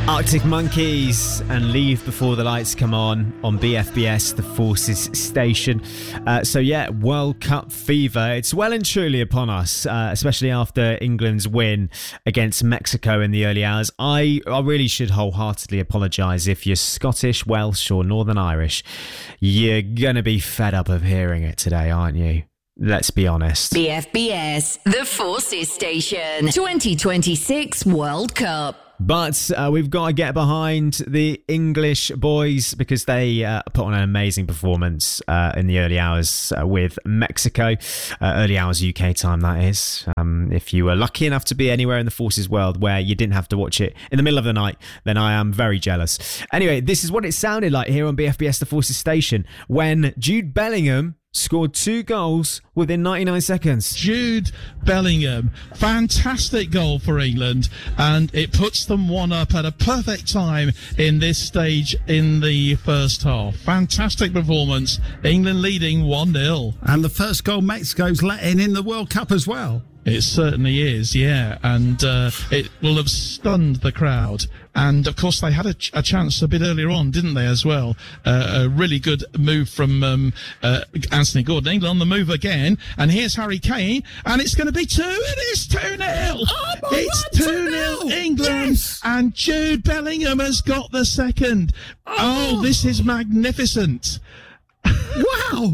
Arctic Monkeys and Leave Before the Lights Come on BFBS, the Forces station. World Cup fever. It's well and truly upon us, especially after England's win against Mexico in the early hours. I really should wholeheartedly apologise if you're Scottish, Welsh or Northern Irish. You're going to be fed up of hearing it today, aren't you? Let's be honest. BFBS, the Forces station. 2026 World Cup. But we've got to get behind the English boys because they put on an amazing performance in the early hours with Mexico. Early hours UK time, that is. If you were lucky enough to be anywhere in the Forces world where you didn't have to watch it in the middle of the night, then I am very jealous. Anyway, this is what it sounded like here on BFBS, the Forces station, when Jude Bellingham scored 2 goals within 99 seconds. Jude Bellingham, fantastic goal for England, and it puts them 1-up at a perfect time in this stage in the first half. Fantastic performance, England leading 1-0. And the first goal Mexico's let in the World Cup as well. It certainly is, yeah, and it will have stunned the crowd. And, of course, they had a chance a bit earlier on, didn't they, as well? A really good move from Anthony Gordon. England on the move again. And here's Harry Kane. And it's going to be 2. It is 2-0. Oh, it's 2-0 England. Yes. And Jude Bellingham has got the second. Oh, this is magnificent. Wow.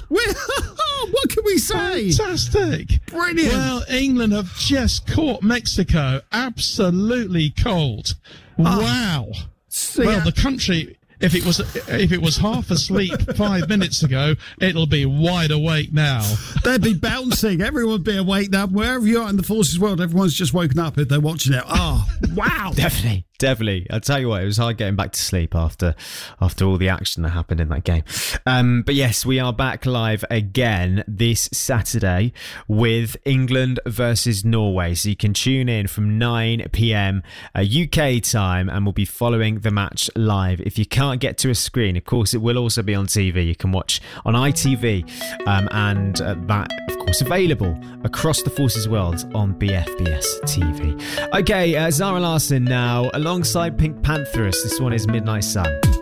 What can we say? Fantastic. Brilliant. Well, England have just caught Mexico absolutely cold. Wow. Well, the country, if it was half asleep 5 minutes ago, it'll be wide awake now. They'd be bouncing. Everyone would be awake now. Wherever you are in the Forces world, everyone's just woken up if they're watching it. Oh, wow. Definitely. I'll tell you what, it was hard getting back to sleep after all the action that happened in that game. But yes, we are back live again this Saturday with England versus Norway. So you can tune in from 9 p.m. UK time and we'll be following the match live. If you can't get to a screen, of course, it will also be on TV. You can watch on ITV and that, of course, available across the Forces world on BFBS TV. Okay, Zara Larsson now alongside Pink Pantheress. This one is Midnight Sun.